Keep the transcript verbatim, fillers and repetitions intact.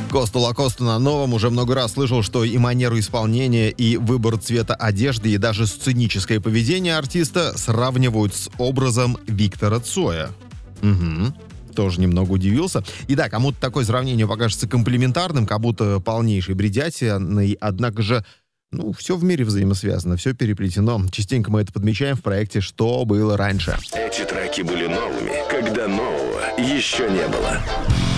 Коста Лакоста на новом. Уже много раз слышал, что и манеру исполнения, и выбор цвета одежды, и даже сценическое поведение артиста сравнивают с образом Виктора Цоя. Угу. Тоже немного удивился. И да, кому-то такое сравнение покажется комплиментарным, как будто полнейшей бредятиной, однако же, ну, все в мире взаимосвязано, все переплетено. Частенько мы это подмечаем в проекте «Что было раньше». Эти треки были новыми, когда нового еще не было.